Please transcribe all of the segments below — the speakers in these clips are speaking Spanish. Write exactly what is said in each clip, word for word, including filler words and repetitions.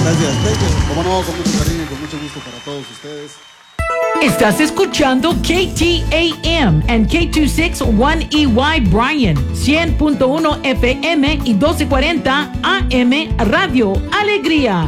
Gracias, gracias. Como no, con mucho cariño, con mucho gusto para todos ustedes. Estás escuchando K T A M and K dos sesenta y uno E Y Bryan, cien punto uno F M y doce cuarenta A M Radio Alegría.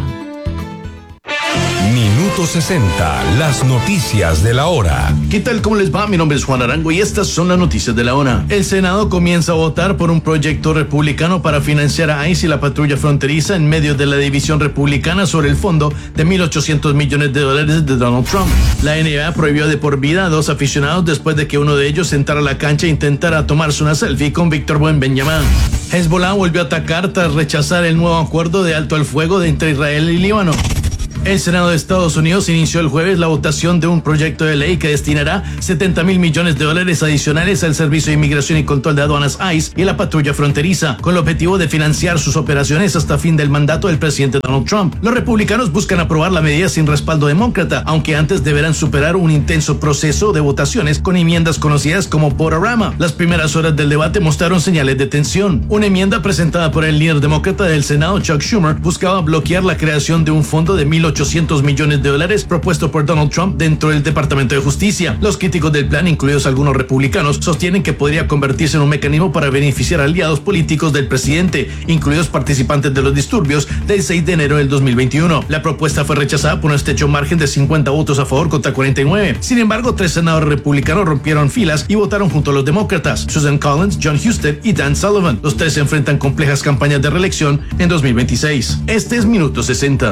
Minuto sesenta, las noticias de la hora. ¿Qué tal? ¿Cómo les va? Mi nombre es Juan Arango y estas son las noticias de la hora. El Senado comienza a votar por un proyecto republicano para financiar a ICE y la patrulla fronteriza en medio de la división republicana sobre el fondo de mil ochocientos millones de dólares de Donald Trump. La N B A prohibió de por vida a dos aficionados después de que uno de ellos entrara a la cancha e intentara tomarse una selfie con Víctor Wembanyama. Hezbollah volvió a atacar tras rechazar el nuevo acuerdo de alto al fuego de entre Israel y Líbano. El Senado de Estados Unidos inició el jueves la votación de un proyecto de ley que destinará setenta mil millones de dólares adicionales al Servicio de Inmigración y Control de Aduanas ICE y la patrulla fronteriza, con el objetivo de financiar sus operaciones hasta fin del mandato del presidente Donald Trump. Los republicanos buscan aprobar la medida sin respaldo demócrata, aunque antes deberán superar un intenso proceso de votaciones con enmiendas conocidas como Vote-A-Rama. Las primeras horas del debate mostraron señales de tensión. Una enmienda presentada por el líder demócrata del Senado, Chuck Schumer, buscaba bloquear la creación de un fondo de mil ochocientos millones de dólares propuesto por Donald Trump dentro del Departamento de Justicia. Los críticos del plan, incluidos algunos republicanos, sostienen que podría convertirse en un mecanismo para beneficiar a aliados políticos del presidente, incluidos participantes de los disturbios del seis de enero del dos mil veintiuno. La propuesta fue rechazada por un estrecho margen de cincuenta votos a favor contra cuarenta y nueve. Sin embargo, tres senadores republicanos rompieron filas y votaron junto a los demócratas: Susan Collins, John Husted y Dan Sullivan. Los tres se enfrentan complejas campañas de reelección en dos mil veintiséis. Este es Minuto sesenta.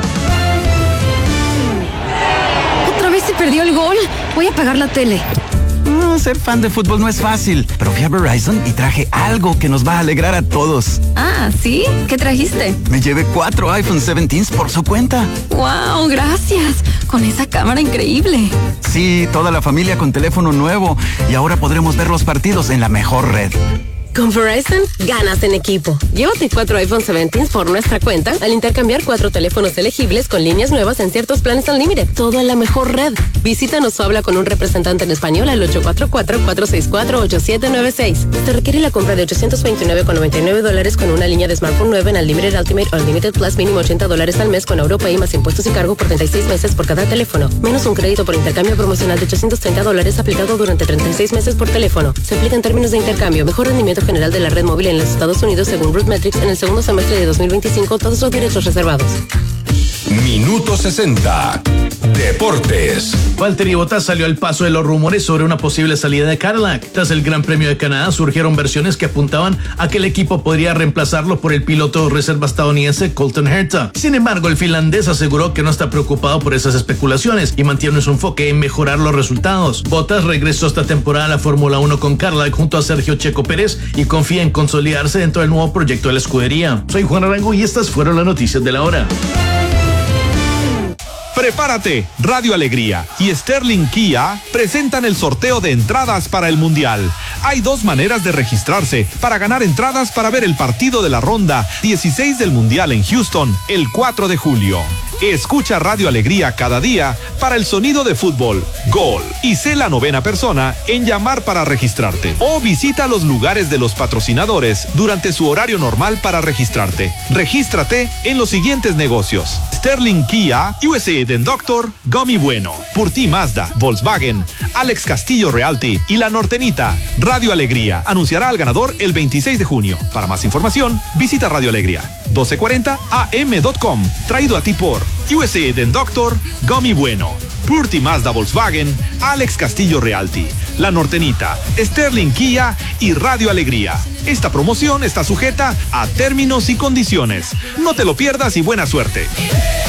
Perdió el gol. Voy a apagar la tele. No, ser fan de fútbol no es fácil, pero fui a Verizon y traje algo que nos va a alegrar a todos. Ah, ¿sí? ¿Qué trajiste? Me llevé cuatro iPhone diecisiete por su cuenta. ¡Wow! Gracias. Con esa cámara increíble. Sí, toda la familia con teléfono nuevo y ahora podremos ver los partidos en la mejor red. Con Verizon, ganas en equipo. Llévate cuatro iPhone diecisiete por nuestra cuenta al intercambiar cuatro teléfonos elegibles con líneas nuevas en ciertos planes Unlimited. Todo en la mejor red. Visítanos o habla con un representante en español al ocho cuatro cuatro, cuatro seis cuatro, ocho siete nueve seis. Te requiere la compra de ochocientos veintinueve con noventa y nueve dólares con una línea de smartphone nueva en Unlimited Ultimate o Unlimited Plus mínimo ochenta dólares al mes con AuroPay más impuestos y cargo por treinta y seis meses por cada teléfono. Menos un crédito por intercambio promocional de ochocientos treinta dólares aplicado durante treinta y seis meses por teléfono. Se aplica en términos de intercambio. Mejor rendimiento general de la red móvil en los Estados Unidos según RootMetrics en el segundo semestre de dos mil veinticinco, todos los derechos reservados. Minuto sesenta. Deportes. Valtteri Bottas salió al paso de los rumores sobre una posible salida de Cadillac. Tras el Gran Premio de Canadá surgieron versiones que apuntaban a que el equipo podría reemplazarlo por el piloto reserva estadounidense Colton Herta. Sin embargo, el finlandés aseguró que no está preocupado por esas especulaciones y mantiene su enfoque en mejorar los resultados. Bottas regresó esta temporada a la Fórmula uno con Cadillac junto a Sergio Checo Pérez y confía en consolidarse dentro del nuevo proyecto de la escudería. Soy Juan Arango y estas fueron las noticias de la hora. Prepárate, Radio Alegría y Sterling Kia presentan el sorteo de entradas para el Mundial. Hay dos maneras de registrarse para ganar entradas para ver el partido de la ronda dieciséis del Mundial en Houston el cuatro de julio. Escucha Radio Alegría cada día para el sonido de fútbol, gol y sé la novena persona en llamar para registrarte. O visita los lugares de los patrocinadores durante su horario normal para registrarte. Regístrate en los siguientes negocios: Sterling Kia, U S A Den Doctor, Gummy Bueno, Purti Mazda, Volkswagen, Alex Castillo Realty y La Nortenita. Radio Alegría anunciará al ganador el veintiséis de junio. Para más información, visita Radio Alegría doce cuarenta A M punto com. Traído a ti por U S A Den Doctor, Gummy Bueno, Purti Mazda Volkswagen, Alex Castillo Realty, La Nortenita, Sterling Kia y Radio Alegría. Esta promoción está sujeta a términos y condiciones. No te lo pierdas y buena suerte.